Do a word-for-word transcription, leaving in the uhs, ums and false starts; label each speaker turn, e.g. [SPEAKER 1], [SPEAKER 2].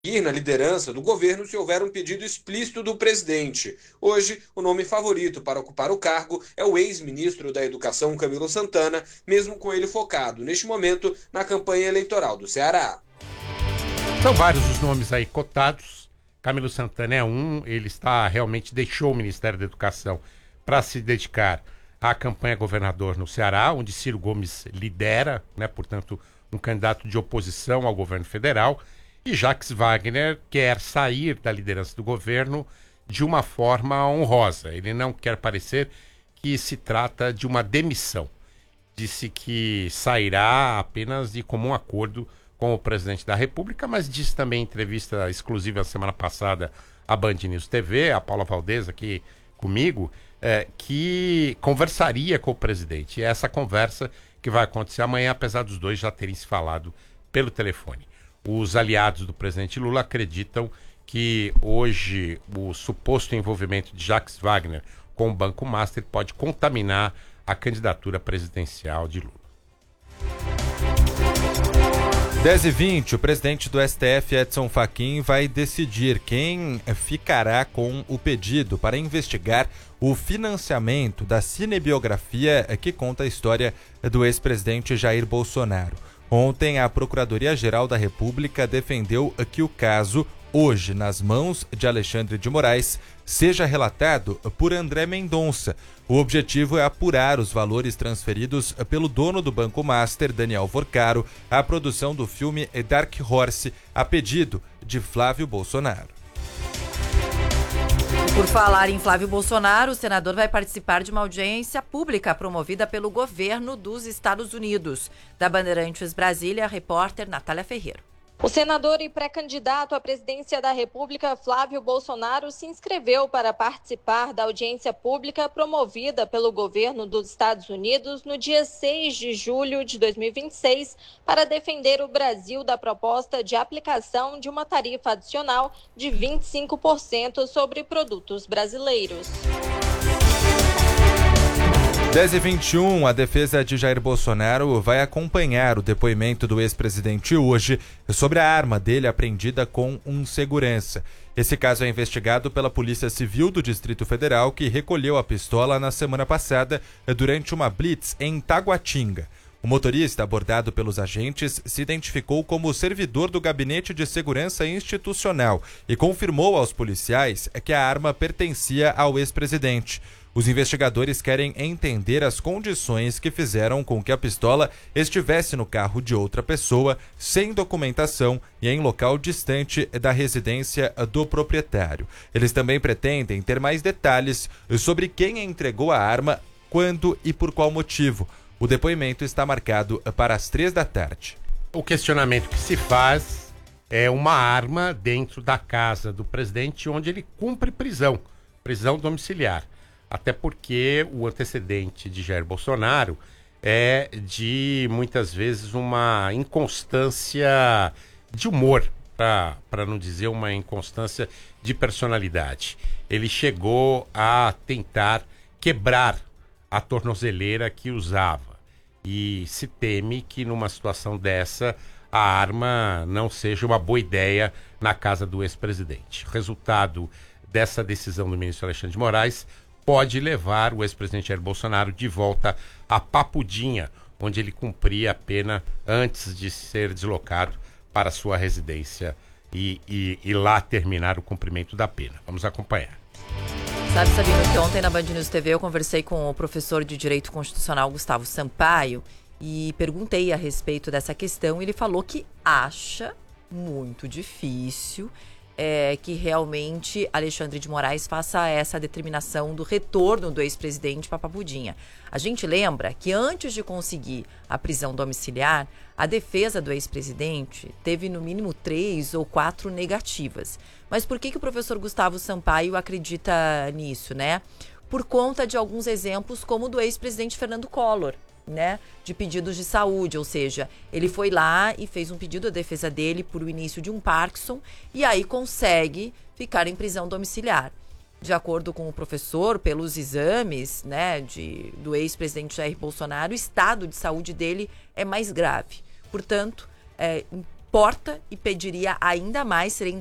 [SPEAKER 1] Ir na liderança do governo se houver um pedido explícito do presidente. Hoje, o nome favorito para ocupar o cargo é o ex-ministro da Educação, Camilo Santana, mesmo com ele focado, neste momento, na campanha eleitoral do Ceará.
[SPEAKER 2] São vários os nomes aí cotados. Camilo Santana é um, ele está realmente deixou o Ministério da Educação para se dedicar à campanha governador no Ceará, onde Ciro Gomes lidera, né, portanto, um candidato de oposição ao governo federal. E Jacques Wagner quer sair da liderança do governo de uma forma honrosa. Ele não quer parecer que se trata de uma demissão. Disse que sairá apenas de comum acordo com o presidente da República, mas disse também em entrevista exclusiva a semana passada à Band News T V, a Paula Valdez aqui comigo, é, que conversaria com o presidente. E é essa conversa que vai acontecer amanhã, apesar dos dois já terem se falado pelo telefone. Os aliados do presidente Lula acreditam que hoje o suposto envolvimento de Jacques Wagner com o Banco Master pode contaminar a candidatura presidencial de Lula.
[SPEAKER 3] dez e vinte, o presidente do S T F, Edson Fachin, vai decidir quem ficará com o pedido para investigar o financiamento da cinebiografia que conta a história do ex-presidente Jair Bolsonaro. Ontem, a Procuradoria-Geral da República defendeu que o caso, hoje nas mãos de Alexandre de Moraes, seja relatado por André Mendonça. O objetivo é apurar os valores transferidos pelo dono do Banco Master, Daniel Vorcaro, à produção do filme Dark Horse, a pedido de Flávio Bolsonaro.
[SPEAKER 4] Por falar em Flávio Bolsonaro, o senador vai participar de uma audiência pública promovida pelo governo dos Estados Unidos. Da Bandeirantes Brasília, a repórter Natália Ferreira.
[SPEAKER 5] O senador e pré-candidato à presidência da República, Flávio Bolsonaro, se inscreveu para participar da audiência pública promovida pelo governo dos Estados Unidos no dia seis de julho de dois mil e vinte e seis para defender o Brasil da proposta de aplicação de uma tarifa adicional de vinte e cinco por cento sobre produtos brasileiros.
[SPEAKER 3] dez e vinte e um, a defesa de Jair Bolsonaro vai acompanhar o depoimento do ex-presidente hoje sobre a arma dele apreendida com um segurança. Esse caso é investigado pela Polícia Civil do Distrito Federal, que recolheu a pistola na semana passada durante uma blitz em Taguatinga. O motorista, abordado pelos agentes, se identificou como servidor do Gabinete de Segurança Institucional e confirmou aos policiais que a arma pertencia ao ex-presidente. Os investigadores querem entender as condições que fizeram com que a pistola estivesse no carro de outra pessoa, sem documentação e em local distante da residência do proprietário. Eles também pretendem ter mais detalhes sobre quem entregou a arma, quando e por qual motivo. O depoimento está marcado para as três da tarde.
[SPEAKER 2] O questionamento que se faz é uma arma dentro da casa do presidente, onde ele cumpre prisão, prisão domiciliar. Até porque o antecedente de Jair Bolsonaro é de, muitas vezes, uma inconstância de humor, para não dizer uma inconstância de personalidade. Ele chegou a tentar quebrar a tornozeleira que usava. E se teme que, numa situação dessa, a arma não seja uma boa ideia na casa do ex-presidente. Resultado dessa decisão do ministro Alexandre de Moraes pode levar o ex-presidente Jair Bolsonaro de volta a Papudinha, onde ele cumpria a pena antes de ser deslocado para sua residência e, e, e lá terminar o cumprimento da pena. Vamos acompanhar.
[SPEAKER 4] Sabe, Sabino, que ontem na Band News T V eu conversei com o professor de Direito Constitucional Gustavo Sampaio e perguntei a respeito dessa questão. Ele falou que acha muito difícil É, que realmente Alexandre de Moraes faça essa determinação do retorno do ex-presidente para Papudinha. A gente lembra que antes de conseguir a prisão domiciliar, a defesa do ex-presidente teve no mínimo três ou quatro negativas. Mas por que, que o professor Gustavo Sampaio acredita nisso, né? Por conta de alguns exemplos como o do ex-presidente Fernando Collor, né, de pedidos de saúde, ou seja, ele foi lá e fez um pedido à defesa dele por o início de um Parkinson e aí consegue ficar em prisão domiciliar. De acordo com o professor, pelos exames, né, de, do ex-presidente Jair Bolsonaro, o estado de saúde dele é mais grave. Portanto, é, porta e pediria ainda mais, seria